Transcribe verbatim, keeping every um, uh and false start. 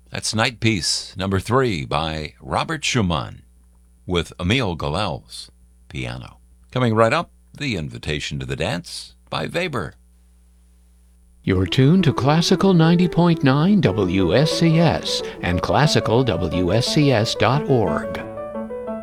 That's Night Piece number three by Robert Schumann with Emil Galel's piano. Coming right up, The Invitation to the Dance by Weber. You're tuned to Classical ninety point nine W S C S and classical W S C S dot org.